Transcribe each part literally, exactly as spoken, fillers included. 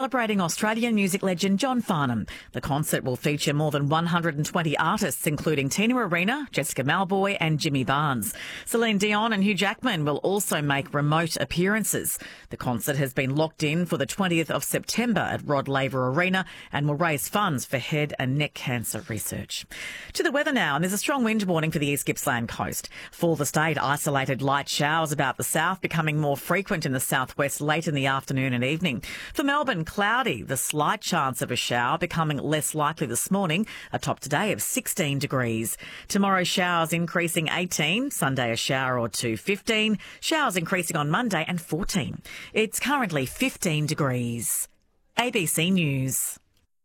celebrating Australian music legend John Farnham. The concert will feature more than one hundred twenty artists, including Tina Arena, Jessica Malboy and Jimmy Barnes. Celine Dion and Hugh Jackman will also make remote appearances. The concert has been locked in for the twentieth of September at Rod Laver Arena and will raise funds for head and neck cancer research. To the weather now, and there's a strong wind warning for the East Gippsland coast. For the state, isolated light showers about the south, becoming more frequent in the southwest late in the afternoon and evening. For Melbourne, cloudy, the slight chance of a shower becoming less likely this morning, a top today of sixteen degrees. Tomorrow, showers increasing eighteen, Sunday a shower or two fifteen, showers increasing on Monday and fourteen. It's currently fifteen degrees. A B C News.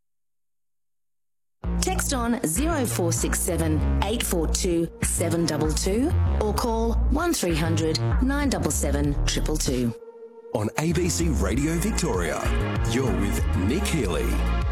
Text on zero four six seven, eight four two, seven two two or call one three hundred, nine seven seven, two two two. On A B C Radio Victoria, you're with Nick Healy.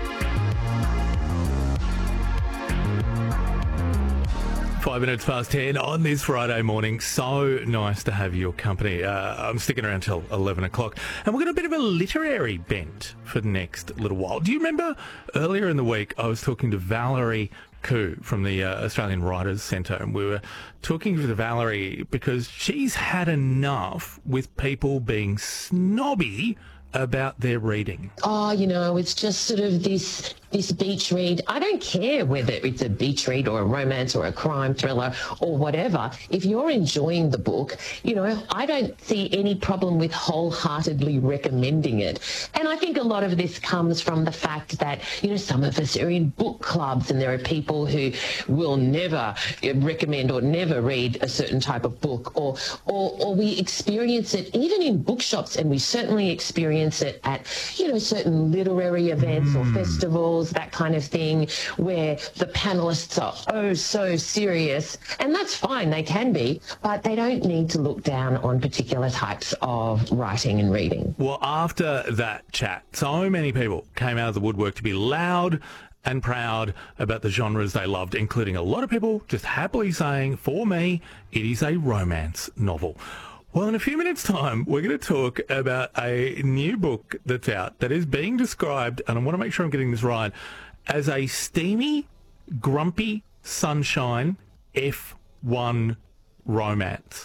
Five minutes past ten on this Friday morning. So nice to have your company. Uh, I'm sticking around till eleven o'clock. And we've got a bit of a literary bent for the next little while. Do you remember earlier in the week I was talking to Valerie Khoo from the uh, Australian Writers Centre, and we were talking to Valerie because she's had enough with people being snobby about their reading. Oh, you know, it's just sort of this this beach read. I don't care whether it's a beach read or a romance or a crime thriller or whatever. If you're enjoying the book, you know, I don't see any problem with wholeheartedly recommending it. And I think a lot of this comes from the fact that, you know, some of us are in book clubs and there are people who will never recommend or never read a certain type of book, or or, or we experience it even in bookshops, and we certainly experience it at, you know, certain literary events mm. or festivals, that kind of thing, where the panelists are oh so serious, and that's fine, they can be, but they don't need to look down on particular types of writing and reading. Well, after that chat, so many people came out of the woodwork to be loud and proud about the genres they loved, including a lot of people just happily saying, for me, it is a romance novel. Well, in a few minutes' time, we're going to talk about a new book that's out that is being described, and I want to make sure I'm getting this right, as a steamy, grumpy sunshine F one romance.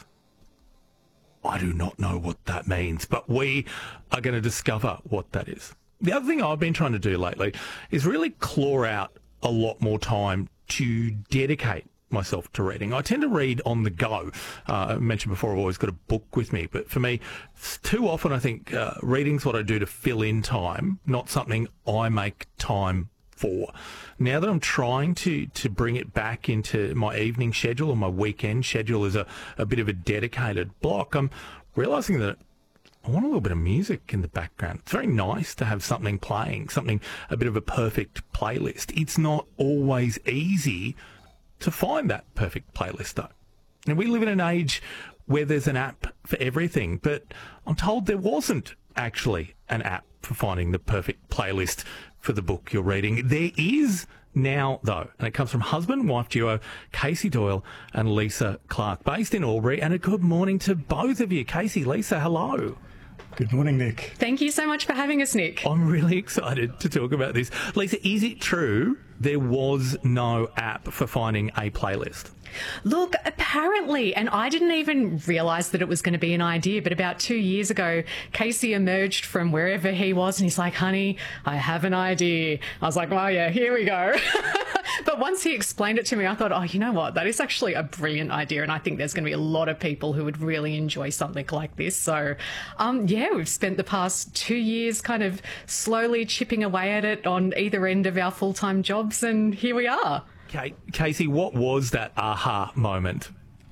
I do not know what that means, but we are going to discover what that is. The other thing I've been trying to do lately is really claw out a lot more time to dedicate myself to reading. I tend to read on the go. Uh, I mentioned before I've always got a book with me, but for me, too often I think uh, reading's what I do to fill in time, not something I make time for. Now that I'm trying to, to bring it back into my evening schedule or my weekend schedule as a, a bit of a dedicated block, I'm realising that I want a little bit of music in the background. It's very nice to have something playing, something, a bit of a perfect playlist. It's not always easy to find that perfect playlist, though. And we live in an age where there's an app for everything, but I'm told there wasn't actually an app for finding the perfect playlist for the book you're reading. There is now, though, and it comes from husband and wife duo Casey Doyle and Lisa Clark, based in Albury. And a good morning to both of you. Casey, Lisa, hello. Good morning, Nick. Thank you so much for having us, Nick. I'm really excited to talk about this. Lisa, is it true there was no app for finding a playlist? Look, apparently, and I didn't even realise that it was going to be an idea, but about two years ago, Casey emerged from wherever he was and he's like, honey, I have an idea. I was like, oh yeah, here we go. But once he explained it to me, I thought, oh, you know what? That is actually a brilliant idea. And I think there's going to be a lot of people who would really enjoy something like this. So, um, yeah, we've spent the past two years kind of slowly chipping away at it on either end of our full-time jobs. And here we are. Okay, Casey, what was that aha moment?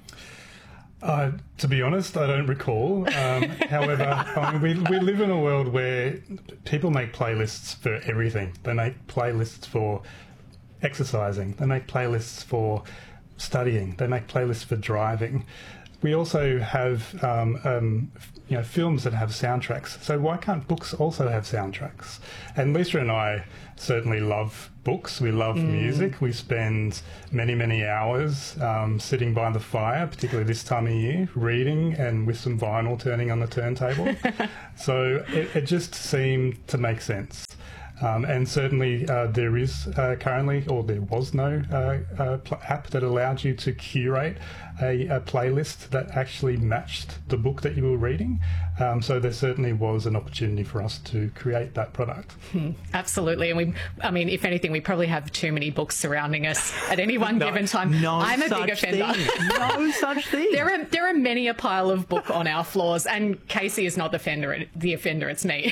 Uh, to be honest, I don't recall. Um, however, I mean, we, we live in a world where people make playlists for everything. They make playlists for exercising. They make playlists for studying. They make playlists for driving. we also have um, um, you know, films that have soundtracks. So why can't books also have soundtracks? And Lisa and I certainly love books. We love mm. music. We spend many, many hours um, sitting by the fire, particularly this time of year, reading and with some vinyl turning on the turntable. So it, it just seemed to make sense. Um, and certainly uh, there is uh, currently, or there was no uh, uh, pl- app that allowed you to curate a, a playlist that actually matched the book that you were reading. Um, so there certainly was an opportunity for us to create that product. Hmm, absolutely. And we, I mean, if anything, we probably have too many books surrounding us at any one no, given time. No I'm a such big offender. Thing. No such thing. There are there are many a pile of book on our floors, and Casey is not the offender. The offender, it's me.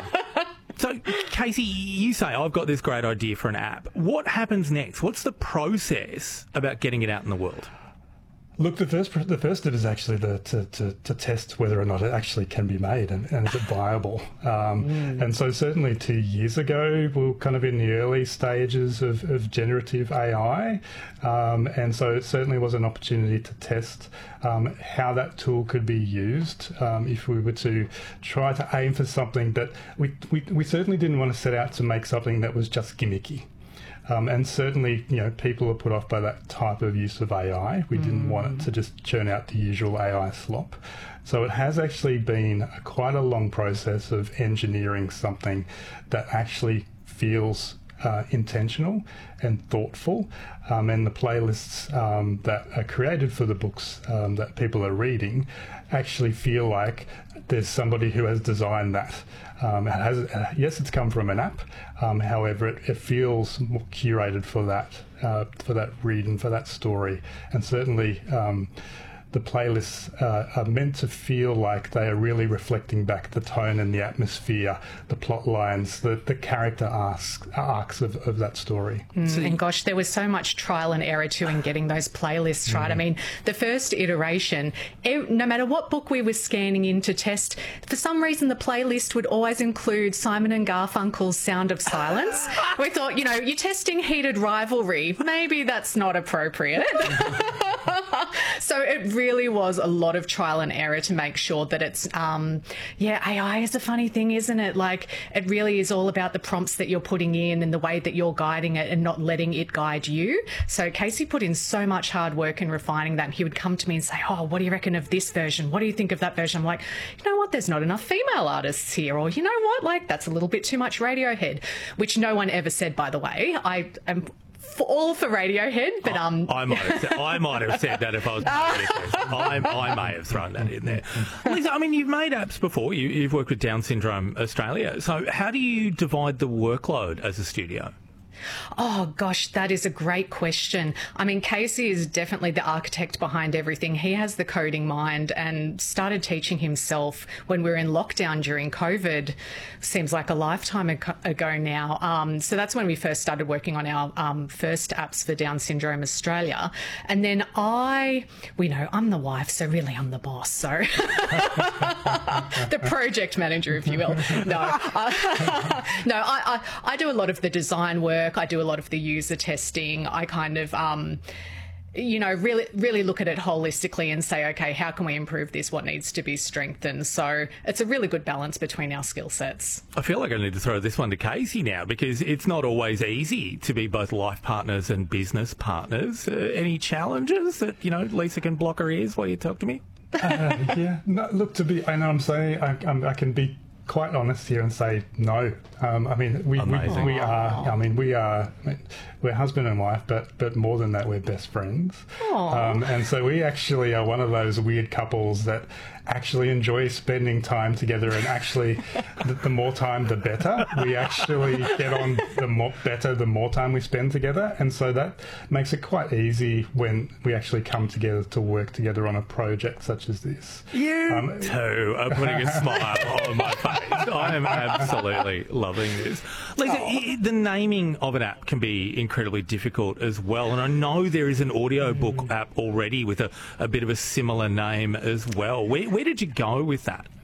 So, Casey, you say, I've got this great idea for an app. What happens next? What's the process about getting it out in the world? Look, the first the first step is actually the, to, to, to test whether or not it actually can be made and, and is it viable. Um, mm. And so certainly two years ago, we were kind of in the early stages of, of generative A I. Um, and so it certainly was an opportunity to test um, how that tool could be used um, if we were to try to aim for something that we, we, we certainly didn't want to set out to make something that was just gimmicky. Um, and certainly, you know, people are put off by that type of use of A I. We mm. didn't want it to just churn out the usual A I slop. So it has actually been a, quite a long process of engineering something that actually feels uh, intentional and thoughtful. Um, and the playlists um, that are created for the books um, that people are reading actually feel like there's somebody who has designed that. Um, it has, uh, yes, it's come from an app. Um, however, it, it feels more curated for that, uh, for that read and for that story. And certainly, um, the playlists uh, are meant to feel like they are really reflecting back the tone and the atmosphere, the plot lines, the, the character arcs, arcs of, of that story. Mm, and gosh, there was so much trial and error too in getting those playlists right. Mm. I mean, the first iteration, it, no matter what book we were scanning in to test, for some reason the playlist would always include Simon and Garfunkel's Sound of Silence. We thought, you know, you're testing Heated Rivalry. Maybe that's not appropriate. So it really was a lot of trial and error to make sure that it's, um, yeah, A I is a funny thing, isn't it? Like, it really is all about the prompts that you're putting in and the way that you're guiding it and not letting it guide you. So Casey put in so much hard work in refining that. He would come to me and say, oh, what do you reckon of this version? What do you think of that version? I'm like, you know what? There's not enough female artists here. Or, you know what? Like, that's a little bit too much Radiohead, which no one ever said, by the way. I am... For all for Radiohead, but um, I, I might have said, I might have said that if I was. I, I may have thrown that in there. Lisa, I mean, you've made apps before. You, you've worked with Down Syndrome Australia. So, how do you divide the workload as a studio? Oh, gosh, that is a great question. I mean, Casey is definitely the architect behind everything. He has the coding mind and started teaching himself when we were in lockdown during COVID. Seems like a lifetime ago now. Um, so that's when we first started working on our um, first apps for Down Syndrome Australia. And then I, we know I'm the wife, so really I'm the boss. So the project manager, if you will. No, uh, no, I, I, I do a lot of the design work. I do a lot of the user testing. I kind of, um, you know, really, really look at it holistically and say, okay, how can we improve this? What needs to be strengthened? So it's a really good balance between our skill sets. I feel like I need to throw this one to Casey now because it's not always easy to be both life partners and business partners. Uh, any challenges that, you know, Lisa can block her ears while you talk to me? uh, yeah, no, look, to be, I know I'm saying, I, I'm, I can be quite honest here and say no. Um, I mean, we, we we are. I mean, we are. I mean, we're husband and wife, but but more than that, we're best friends. Um, and so we actually are one of those weird couples that actually enjoy spending time together. And actually, the, the more time, the better. We actually get on the more better the more time we spend together. And so that makes it quite easy when we actually come together to work together on a project such as this. You um, two are putting a smile on my face. I am absolutely loving this. Lisa, oh. the naming of an app can be incredibly difficult as well. And I know there is an audiobook mm. app already with a, a bit of a similar name as well. Where, where did you go with that?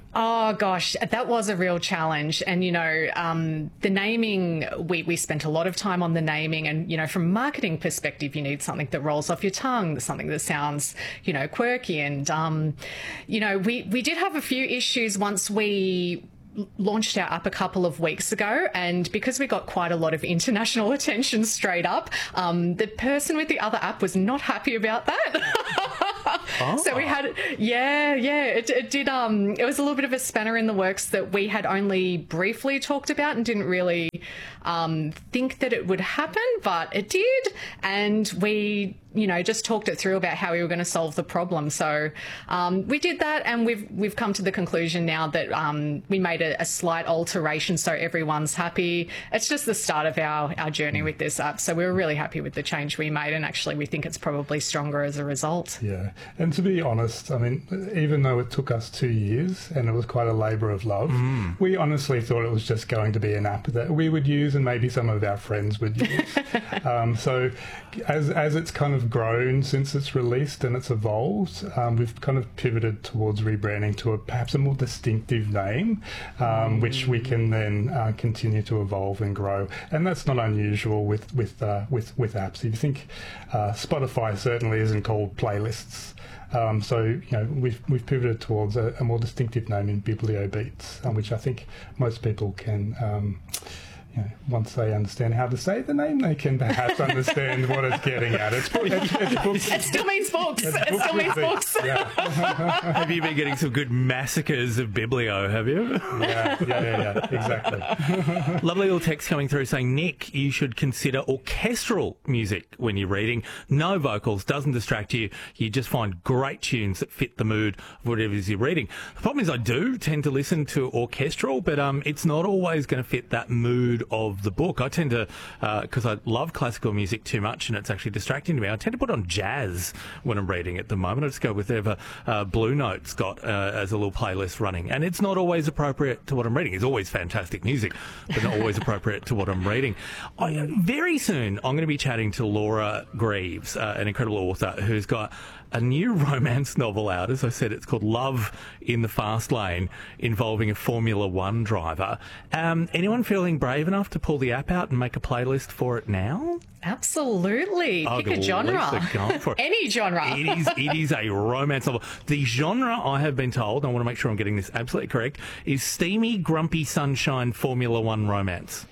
Oh gosh, that was a real challenge. And, you know, um, the naming, we, we spent a lot of time on the naming, and, you know, from a marketing perspective, you need something that rolls off your tongue, something that sounds, you know, quirky. And, um, you know, we, we did have a few issues once we launched our app a couple of weeks ago, and because we got quite a lot of international attention straight up, um, the person with the other app was not happy about that. Oh. So we had, yeah, yeah, it, it did. Um, it was a little bit of a spanner in the works that we had only briefly talked about and didn't really um, think that it would happen, but it did. And we, you know, just talked it through about how we were going to solve the problem. So um, we did that, and we've we've come to the conclusion now that um, we made a, a slight alteration so everyone's happy. It's just the start of our, our journey with this app. So we were really happy with the change we made, and actually we think it's probably stronger as a result. Yeah, and to be honest, I mean, even though it took us two years and it was quite a labour of love, mm. we honestly thought it was just going to be an app that we would use and maybe some of our friends would use. um, so as as it's kind of grown since it's released and it's evolved, um, we've kind of pivoted towards rebranding to a perhaps a more distinctive name, um, which we can then uh, continue to evolve and grow. And that's not unusual with with uh, with with apps. If you think uh, Spotify certainly isn't called playlists. Um, so you know we've we've pivoted towards a, a more distinctive name in Bibliobeats, um, which I think most people can. Um, You know, once they understand how to say the name, they can perhaps understand what it's getting at. It's, it's, it's books. It still means books. It's it books still means books. Yeah. Have you been getting some good massacres of Biblio, have you? Yeah, yeah, yeah, yeah, exactly. Lovely little text coming through saying, Nick, you should consider orchestral music when you're reading. No vocals, doesn't distract you. You just find great tunes that fit the mood of whatever it is you're reading. The problem is I do tend to listen to orchestral, but um, it's not always going to fit that mood of the book. I tend to, because uh, I love classical music too much and it's actually distracting to me, I tend to put on jazz when I'm reading at the moment. I just go with whatever uh, Blue Note's got uh, as a little playlist running. And it's not always appropriate to what I'm reading. It's always fantastic music, but not always appropriate to what I'm reading. I, very soon, I'm going to be chatting to Laura Greaves, uh, an incredible author who's got a new romance novel out. As I said, it's called Love in the Fast Lane, involving a Formula One driver. Um, anyone feeling brave enough to pull the app out and make a playlist for it now? Absolutely. Oh, Pick a genre. For it. Any genre. It is, it is a romance novel. The genre, I have been told, I want to make sure I'm getting this absolutely correct, is steamy, grumpy sunshine Formula One romance.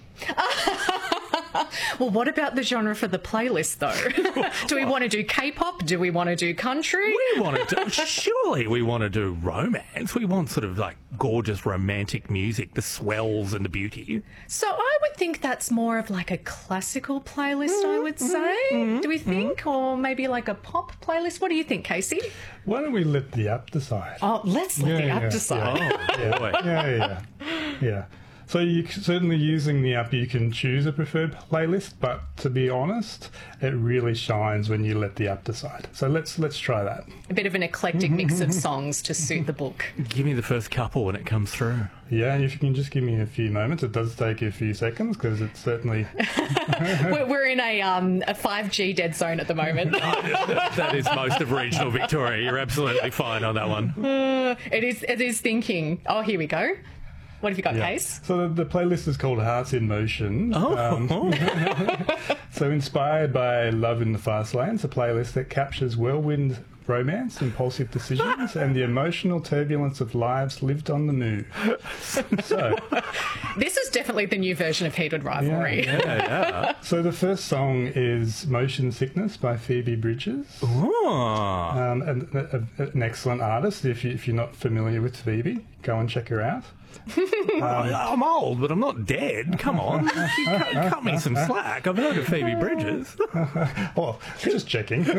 Well, what about the genre for the playlist, though? Do we want to do K-pop? Do we want to do country? We want to do, surely we want to do romance. We want sort of like gorgeous romantic music, the swells and the beauty. So I would think that's more of like a classical playlist, I would say. Mm-hmm. Do we think? Mm-hmm. Or maybe like a pop playlist? What do you think, Casey? Why don't we let the app decide? Oh, let's let yeah, the app yeah, decide. Yeah. Oh, boy. yeah, yeah, yeah. yeah. So you certainly using the app, you can choose a preferred playlist, but to be honest, it really shines when you let the app decide. So let's let's try that. A bit of an eclectic mix of songs to suit the book. Give me the first couple when it comes through. Yeah, and if you can just give me a few moments, it does take a few seconds because it's certainly... we're, we're in a um, a five G dead zone at the moment. That is most of regional Victoria. You're absolutely fine on that one. Uh, it is. It is thinking. Oh, here we go. What have you got, yeah. Case? So the, the playlist is called Hearts in Motion. Oh. Um, so inspired by Love in the Fast Lane, it's a playlist that captures whirlwind romance, impulsive decisions, and the emotional turbulence of lives lived on the move. So, this is definitely the new version of Heated Rivalry. Yeah, yeah, yeah. So the first song is Motion Sickness by Phoebe Bridgers. Ooh. Um, an, a, an excellent artist. If, you, if you're not familiar with Phoebe, go and check her out. Um, I'm old, but I'm not dead. Come on. cut, cut me some slack. I've heard of Phoebe Bridgers. Well, just checking.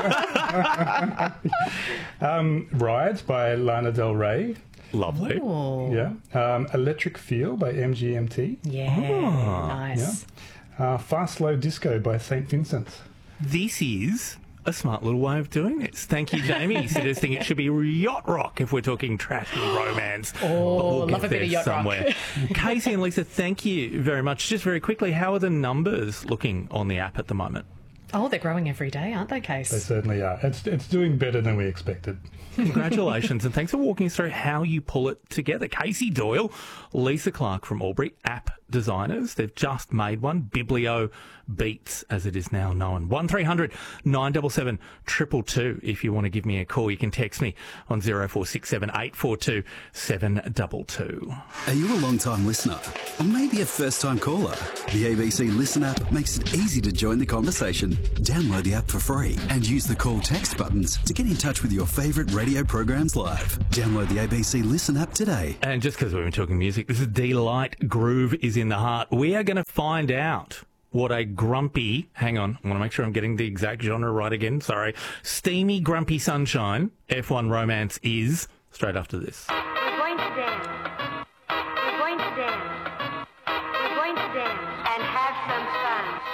um, Ride by Lana Del Rey. Lovely. Ooh. Yeah. Um, Electric Feel by M G M T. Yeah. Oh. Nice. Yeah. Uh, Fast Slow Disco by Saint Vincent. This is a smart little way of doing this. Thank you, Jamie, suggesting it should be yacht rock if we're talking trashy romance. Oh, but we'll love get a bit of yacht somewhere. rock. Casey and Lisa, thank you very much. Just very quickly, how are the numbers looking on the app at the moment? Oh, they're growing every day, aren't they, They Case? certainly are. It's it's doing better than we expected. Congratulations, and thanks for walking us through how you pull it together. Casey Doyle, Lisa Clark from Albury, app designers. They've just made one, Biblio Beats, as it is now known. one three hundred nine seven seven two two two if you want to give me a call. You can text me on zero four six seven eight four two seven two two. Are you a long-time listener? Or maybe a first-time caller? The A B C Listen app makes it easy to join the conversation. Download the app for free and use the call text buttons to get in touch with your favourite radio programs live. Download the A B C Listen app today. And just because we've been talking music, this is Delight Groove is in the Heart. We are going to find out what a grumpy, hang on, I want to make sure I'm getting the exact genre right again, sorry, steamy, grumpy sunshine F one romance is, straight after this. We're going to dance. We're going to dance. We're going to dance and have some fun.